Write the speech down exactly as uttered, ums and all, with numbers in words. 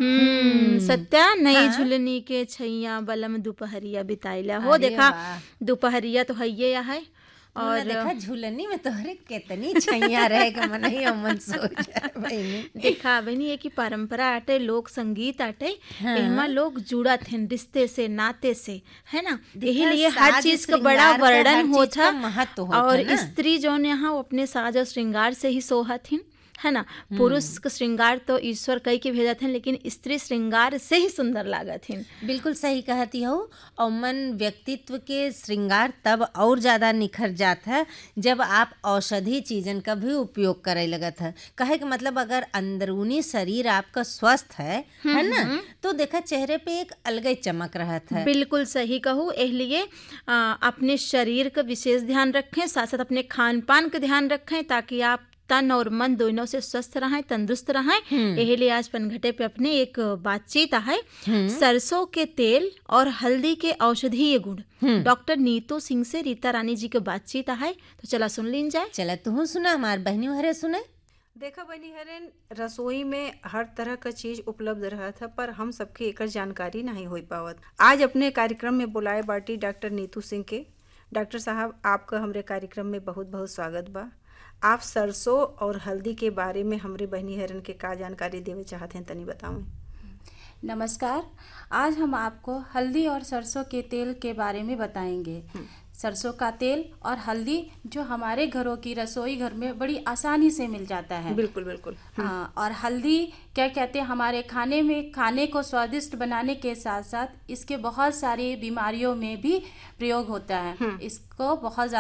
हम्म हम्म, सत्या नई हाँ। झुलनी के छैया बलम दुपहरिया बिताइला हो। अरे देखा वाह। दुपहरिया तो हइये या है। और और देखा झूलनी में तोहरे कितनी छैया रहे के मन ही मन सोच जाए बहिनी। देखा बहनी ये की परंपरा आटे, लोक संगीत आटे, हाँ। एहमा लोग जुड़त हैं रिश्ते से, नाते से, है ना। यही देखा, लिए हर साज चीज का बड़ा श्रृंगार का हर वर्णन चीज होता का महत्व होता और ना। स्त्री जौन यहाँ वो अपने साज और श्रृंगार से ही सोहत हैं, है ना। पुरुष का श्रृंगार तो ईश्वर कई के भेजत हैं, लेकिन स्त्री श्रृंगार से ही सुंदर लागत हैं। बिल्कुल सही कहती हो। और मन व्यक्तित्व के श्रृंगार तब और ज़्यादा निखर जात है जब आप औषधि चीज़न का भी उपयोग करे लगत है। कहे कि मतलब अगर अंदरूनी शरीर आपका स्वस्थ है है ना, तो देखा चेहरे पे एक अलग ही चमक रहत है। बिल्कुल सही कहूँ। इसलिए अपने शरीर का विशेष ध्यान रखें, साथ साथ अपने खान पान का ध्यान रखें, ताकि आप तन और मन दोनों से स्वस्थ रहें, तंदुरुस्त रहें। यही लिए आज पनघटे पे अपने एक बातचीत है, सरसों के तेल और हल्दी के औषधीय गुण। डॉक्टर नीतू सिंह से रीता रानी जी के बातचीत है, तो चला सुन लीन जाए। चला तू सुना, हमार बहनी हरे सुने। देखा बनी हरेन, रसोई में हर तरह का चीज उपलब्ध रहा था, पर हम सबके एकर जानकारी नहीं हो पावत। आज अपने कार्यक्रम में बुलाए बाटी डॉक्टर नीतू सिंह के। डॉक्टर साहब, आपका हमरे कार्यक्रम में बहुत बहुत स्वागत बा। आप सरसों और हल्दी के बारे में हमरे बहनी हरन के का जानकारी देवे चाहते हैं, तनी बतावें। नमस्कार। आज हम आपको हल्दी और सरसों के तेल के बारे में बताएंगे। सरसों का तेल और हल्दी जो हमारे घरों की रसोई घर में बड़ी आसानी से मिल जाता है। बिल्कुल बिल्कुल। हाँ, और हल्दी क्या कहते हैं, हमारे खाने में खाने को स्वादिष्ट बनाने के साथ साथ इसके बहुत सारी बीमारियों में भी प्रयोग होता है। इसको बहुत